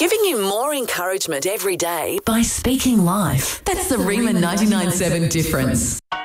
giving you more encouragement every day by speaking life. That's the Riemann 99.7 difference.